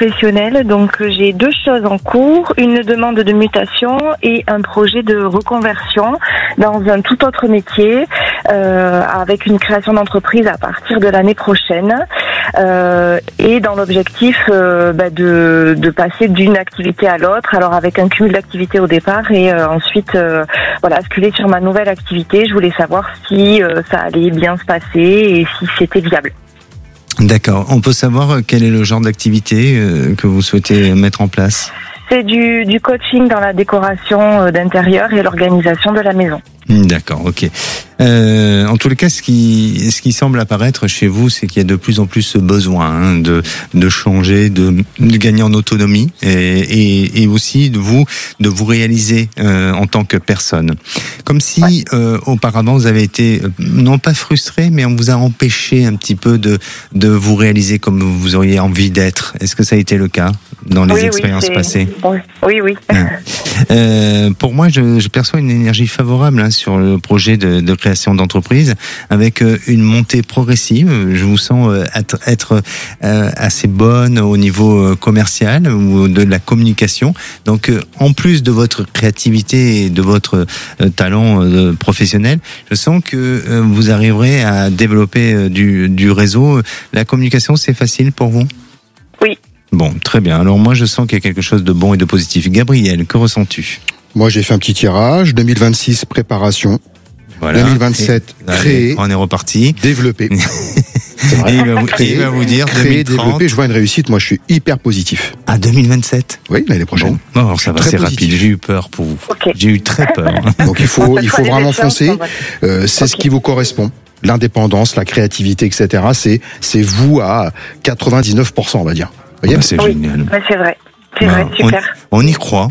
professionnelle. Donc j'ai 2 choses en cours, une demande de mutation et un projet de reconversion dans un tout autre métier, avec une création d'entreprise à partir de l'année prochaine, et dans l'objectif de passer d'une activité à l'autre, alors avec un cumul d'activités au départ et ensuite basculer sur ma nouvelle activité. Je voulais savoir si ça allait bien se passer et si c'était viable. D'accord. On peut savoir quel est le genre d'activité que vous souhaitez mettre en place ? C'est du coaching dans la décoration d'intérieur et l'organisation de la maison. D'accord, ok. En tous les cas, ce qui semble apparaître chez vous, c'est qu'il y a de plus en plus ce besoin de changer, de gagner en autonomie et aussi de vous réaliser en tant que personne. Comme si auparavant vous avez été non pas frustré, mais on vous a empêché un petit peu de vous réaliser comme vous auriez envie d'être. Est-ce que ça a été le cas dans les expériences passées ? Oui. Pour moi, je perçois une énergie favorable sur le projet de création d'entreprise, avec une montée progressive. Je vous sens être assez bonne au niveau commercial ou de la communication. Donc, en plus de votre créativité et de votre talent professionnel, je sens que vous arriverez à développer du réseau. La communication, c'est facile pour vous ? Oui. Bon, très bien. Alors moi, je sens qu'il y a quelque chose de bon et de positif. Gabriel, que ressens-tu ? Moi, j'ai fait un petit tirage. 2026, préparation. Voilà. 2027, créer. On est reparti. Développer. C'est vrai. Et il va vous dire créer, 2030. développer. Je vois une réussite. Moi, je suis hyper positif. À 2027 ? Oui, l'année prochaine. Bon. Alors, ça va, très c'est positif. rapide. J'ai eu peur pour vous. Okay. J'ai eu très peur. Donc, il faut vraiment foncer. C'est ce qui vous correspond. L'indépendance, la créativité, etc. C'est vous à 99%, on va dire. Vous voyez, c'est génial. C'est vrai. C'est vrai, super. On y croit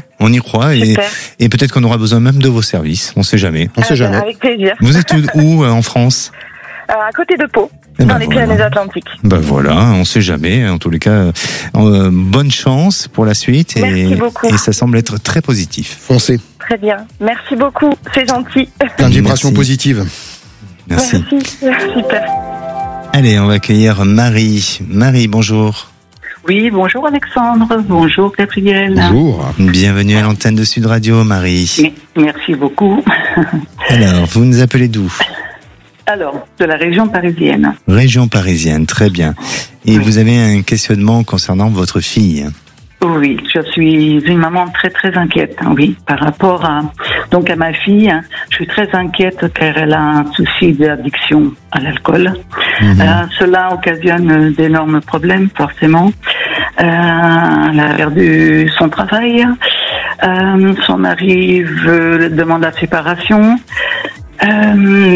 et peut-être qu'on aura besoin même de vos services, on sait jamais. Avec plaisir. Vous êtes où en France ? À côté de Pau, dans les Pyrénées-Atlantiques. Ben voilà, on sait jamais. En tous les cas, bonne chance pour la suite. Merci beaucoup. Et ça semble être très positif. Foncez. Très bien. Merci beaucoup, c'est gentil. Plein de vibrations positives. Merci. Super. Allez, on va accueillir Marie. Marie, bonjour. Oui, bonjour Alexandre, bonjour Gabriel. Bonjour. Bienvenue à l'antenne de Sud Radio, Marie. Merci beaucoup. Alors, vous nous appelez d'où ? Alors, de la région parisienne. Région parisienne, très bien. Et vous avez un questionnement concernant votre fille ? Oui, je suis une maman très très inquiète, oui, par rapport à ma fille. Je suis très inquiète car elle a un souci d'addiction à l'alcool. Cela occasionne d'énormes problèmes, forcément. Elle a perdu son travail. Son mari demande la séparation. Elle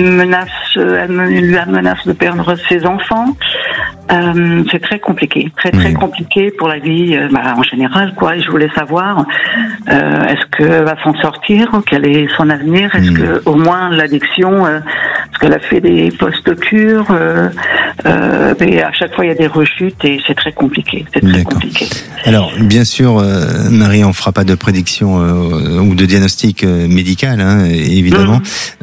lui menace de perdre ses enfants. C'est très compliqué, très compliqué pour la vie en général, quoi. Et je voulais savoir, est-ce qu'elle va s'en sortir, quel est son avenir, est-ce que au moins l'addiction, parce qu'elle a fait des post-cures, mais à chaque fois il y a des rechutes et c'est très compliqué. Compliqué. Alors bien sûr, Marie, on fera pas de prédiction ou de diagnostic médical, évidemment.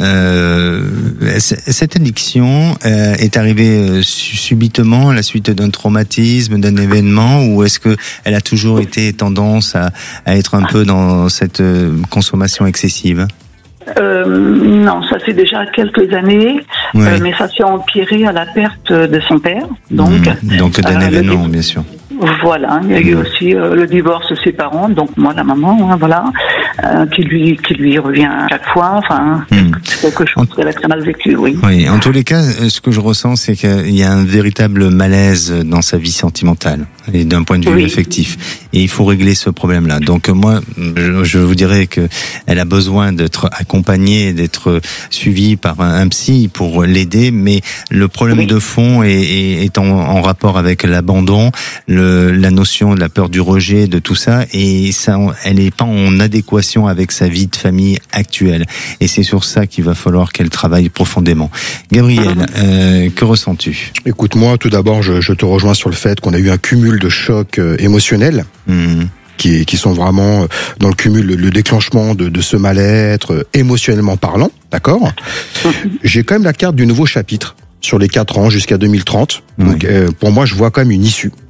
Cette addiction est arrivée subitement à la suite d'un traumatisme, d'un événement, ou est-ce que elle a toujours été tendance à être un peu dans cette consommation excessive ? Non, ça fait déjà quelques années, mais ça s'est empiré à la perte de son père. Donc d'un événement, bien sûr. Voilà, il y a eu aussi le divorce de ses parents, donc moi la maman, qui lui revient à chaque fois. Enfin, c'est quelque chose qu'elle a très mal vécu, oui. Oui, en tous les cas, ce que je ressens, c'est qu'il y a un véritable malaise dans sa vie sentimentale et d'un point de vue affectif. Et il faut régler ce problème-là. Donc moi, je vous dirais que elle a besoin d'être accompagnée, d'être suivie par un psy pour l'aider. Mais le problème de fond est en rapport avec l'abandon, la notion de la peur du rejet, de tout ça. Et ça, elle n'est pas en adéquation avec sa vie de famille actuelle. Et c'est sur ça qu'il va falloir qu'elle travaille profondément. Gabriel, que ressens-tu ? Écoute, moi, tout d'abord, je te rejoins sur le fait qu'on a eu un cumul de chocs émotionnels. Qui sont vraiment dans le cumul, le déclenchement de ce mal-être émotionnellement parlant, d'accord ? J'ai quand même la carte du nouveau chapitre sur les 4 ans jusqu'à 2030. Donc, pour moi, je vois quand même une issue.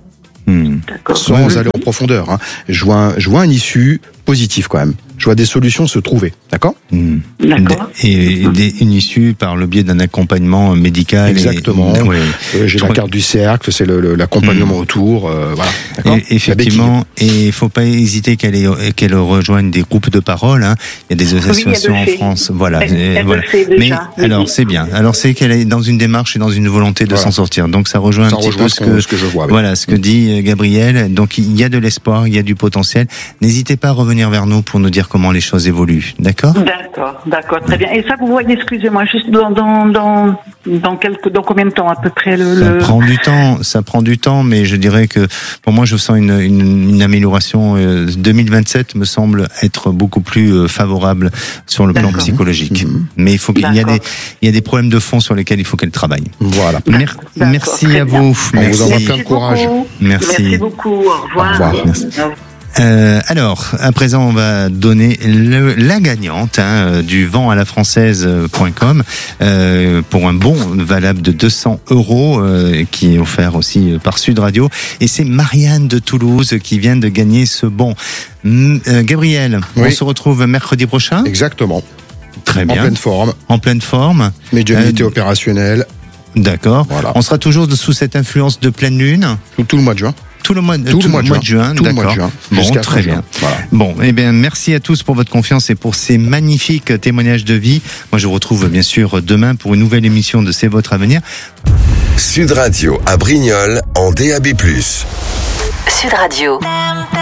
D'accord. Sans aller en profondeur. Hein. Je vois une issue positive quand même. Je vois des solutions se trouver, d'accord ? D'accord. Et une issue par le biais d'un accompagnement médical. Exactement. J'ai la carte du cercle, c'est l'accompagnement autour, voilà. D'accord ? Effectivement, et il faut pas hésiter qu'elle rejoigne des groupes de parole. Hein. Il y a des associations en France, voilà. Elle fait déjà. Mais alors c'est bien. Alors c'est qu'elle est dans une démarche et dans une volonté de s'en sortir. Donc ça rejoint un petit peu ce que je vois. Voilà, ce que dit Gabriel. Donc il y a de l'espoir, il y a du potentiel. N'hésitez pas à revenir vers nous pour nous dire comment les choses évoluent. D'accord ? D'accord, très bien. Et ça, vous voyez, excusez-moi, juste dans combien de temps à peu près Ça prend du temps, mais je dirais que pour moi, je sens une amélioration. 2027 me semble être beaucoup plus favorable sur le plan psychologique. Mais il faut qu'il y a des problèmes de fond sur lesquels il faut qu'elle travaille. Voilà. Merci à vous. On vous envoie plein de courage. Merci beaucoup. Au revoir. Merci. Alors, à présent, on va donner la gagnante du vent-à-la-française.com pour un bon valable de 200 € qui est offert aussi par Sud Radio. Et c'est Marianne de Toulouse qui vient de gagner ce bon. Gabriel, on se retrouve mercredi prochain ? Exactement. Très bien. En pleine forme. Médiumnité opérationnelle. D'accord. Voilà. On sera toujours sous cette influence de pleine lune. Tout le mois de juin. Tout le mois de juin, d'accord. Bon, très bien. Voilà. Bon, eh bien, merci à tous pour votre confiance et pour ces magnifiques témoignages de vie. Moi, je vous retrouve bien sûr demain pour une nouvelle émission de C'est votre avenir. Sud Radio à Brignoles en DAB+. Sud Radio.